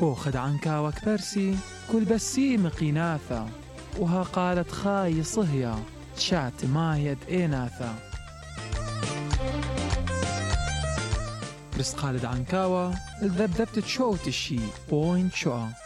بوخد عنكاوك برسي كل بسي مقيناثا وها قالت خاي صهيا شات ما يد إيناثا بس قالد عنكاوة الذبذبت تشوت الشي بوين شوى